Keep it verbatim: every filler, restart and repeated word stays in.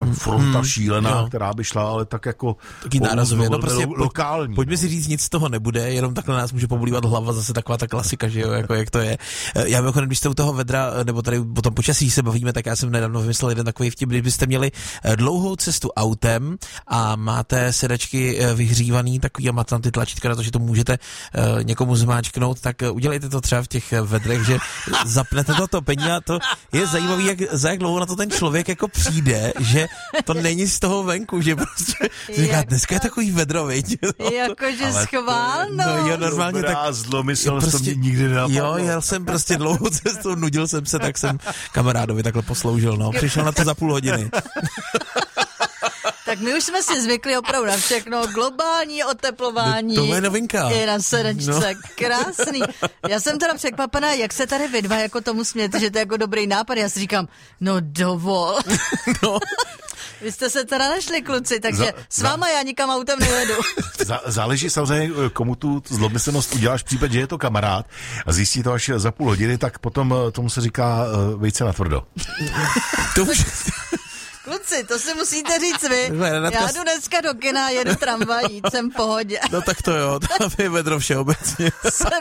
fronta hmm. šílená, jo. která by šla, ale tak jako taky nárazově, no prostě lo, lokální. Pojďme si říct, nic z toho nebude, jenom takhle nás může pobolívat hlava, zase taková ta klasika, že jo, jako jak to je. Já mimochodem, když jste u toho vedra, nebo tady o tom počasí se bavíme, tak já jsem nedávno vymyslel jeden takový vtip, kdybyste měli dlouhou cestu autem a máte sedačky vyhřívaný takový a máte tam ty tlačítka na to, že to můžete uh, někomu zmáčknout, tak uh, udělejte to třeba v těch vedrech, že zapnete to topení a to je zajímavý, jak, za jak dlouho na to ten člověk jako přijde, že to není z toho venku, že prostě říká, dneska je takový vedro, viď? No, jakože schválno. No jo, normálně Dobrá, tak. zlomyslnost, prostě, to mě nikdy nenapadlo. Jo, jel jsem prostě dlouhou cestu, nudil jsem se, tak jsem kamarádovi takhle posloužil, no. Přišel na to za půl hodiny. Tak my už jsme si zvykli opravdu na všechno. Globální oteplování. No, to je novinka. Je na sedačce. No. Krásný. Já jsem teda překvapená, jak se tady vy dva jako tomu smějete, že to je jako dobrý nápad. Já si říkám, no dovol. No. Vy jste se teda našli, kluci, takže za, s váma za... já nikam autem nejedu. Za, záleží samozřejmě, komu tu zlomyslnost uděláš v případě, že je to kamarád a zjistí to až za půl hodiny, tak potom tomu se říká uh, vejce na tvrdo. To už... Kluci, to si musíte říct vy. Já jdu dneska do kina, jedu tramvají, jsem v pohodě. No tak to jo, to je vedro všeobecně.